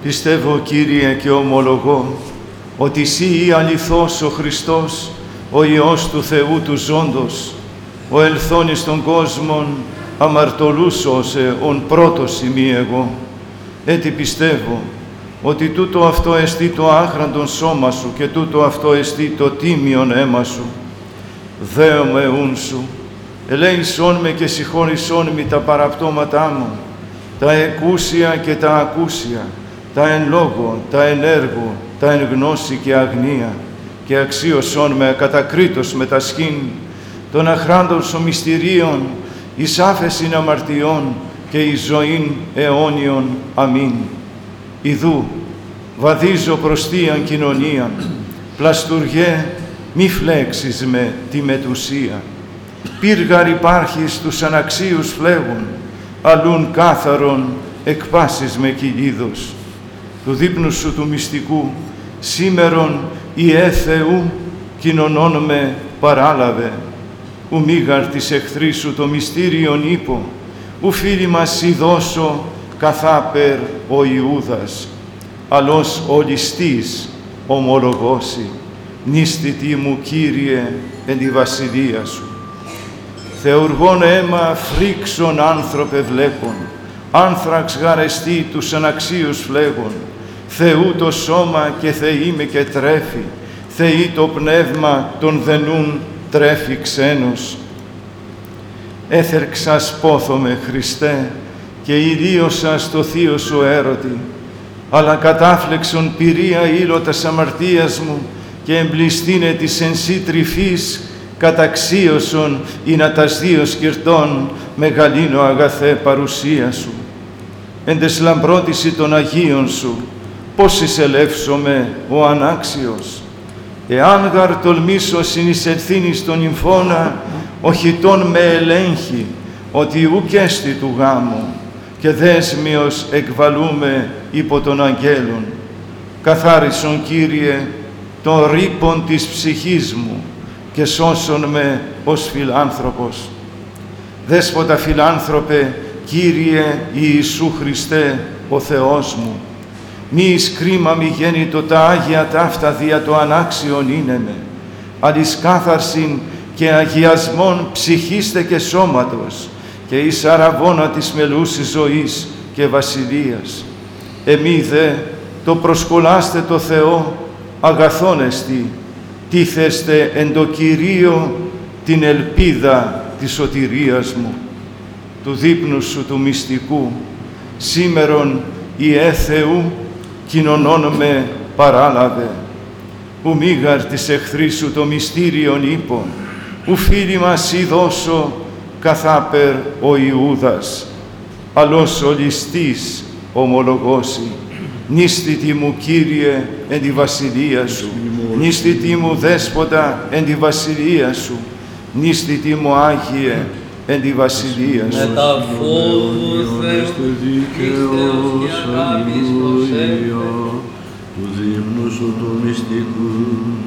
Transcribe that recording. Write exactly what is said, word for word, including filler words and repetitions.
Πιστεύω, Κύριε, και ομολογώ ότι Εσύ αληθώς ο Χριστός, ο Υιός του Θεού του ζώντος, ο ελθόν εις τον κόσμον αμαρτωλούσωσε ον πρώτος ημί εγώ. Έτσι πιστεύω ότι τούτο αυτό εστί το άχραντον σώμα Σου και τούτο αυτό εστί το τίμιον αίμα Σου. Δέομαι ούν Σου, ελέησόν με και συγχώρησόν μη τα παραπτώματά μου, τα εκούσια και τα ακούσια, τα εν λόγω, τα εν έργο, τα εν γνώση και αγνία, και αξίωσόν με κατακρίτως με τα σχήν των αχράντων Σου μυστηρίων, εις άφεσιν αμαρτιών και εις ζωήν αιώνιον. Αμήν. Ιδού, βαδίζω προς Θείαν κοινωνίαν, πλαστουργέ, μη φλέξεις με τη μετουσία. Πύργαρ υπάρχεις τους αναξίους φλέγων, αλλούν κάθαρον εκπάσεις με κυλίδος. Του δείπνου Σου του μυστικού, σήμερον Υιέ Θεού, κοινωνών με παράλαβε. Ου μήγαρ της εχθρής Σου το μυστήριον ύπο, ου φίλοι μας Σοι δώσω καθάπερ ο Ιούδας, αλλός ο ληστής ομολογώσει, νίστητη μου, Κύριε, εν τη βασιλεία Σου. Θεουργών αίμα φρίξον άνθρωπε βλέπων, άνθραξ γαρεστή τους αναξίους φλέγων, Θεού το σώμα και Θεή με και τρέφει, Θεή το πνεύμα των δενούν τρέφει ξένος. Έθερξας πόθομαι, Χριστέ, και ηλίωσας το θείο Σου έρωτη, αλλά κατάφλεξον πυρία ήλωτας αμαρτίας μου και εμπληστήνε της εν Σύ τρυφής, καταξίωσον ή να τας δύο σκυρτών μεγαλύνω αγαθέ παρουσία Σου. Εν τες λαμπρότηση των Αγίων Σου, πώς εισελεύσομαι ο ανάξιος. Εάν γαρ τολμήσω συνεισελθήν εις τον νυμφώνα, ο χιτών με ελέγχει, ότι ουκ έστι του γάμου, και δέσμιος εκβαλούμε υπό των αγγέλων. Καθάρισον, Κύριε, τον ρήπον της ψυχής μου και σώσον με ως φιλάνθρωπος. Δέσποτα φιλάνθρωπε, Κύριε Ιησού Χριστέ, ο Θεός μου, μη εις κρίμα μη γέννητο τα Άγια ταύτα δια το ανάξιον είναι με, αλλά εις κάθαρσιν και αγιασμόν ψυχίστε και σώματος, και εις αραβώνα της μελούσης ζωής και βασιλείας. Εμεί δε το προσκολάστε το Θεό αγαθόν εστι, τίθεστε εν το Κυρίο την ελπίδα της σωτηρίας μου. Του δείπνου Σου του μυστικού, σήμερον Υιέ Θεού, κοινωνών με παράλαβε. Ου μήγαρ της εχθρής Σου το μυστήριον ύπο, ου φίλοι μας Σοι δώσω καθάπερ ο Ιούδας, αλλός ο ληστής ομολογώσει, νίστητη μου, Κύριε, εν τη βασιλεία Σου, νίστητη μου, Δέσποτα, εν τη βασιλεία Σου, νίστητη μου, Άγιε, εν τη βασιλεία Σου. Με τα φόβου Θεού, δίκαιος και αγάπης προσέχε, του δείπνου Σου του μυστικού,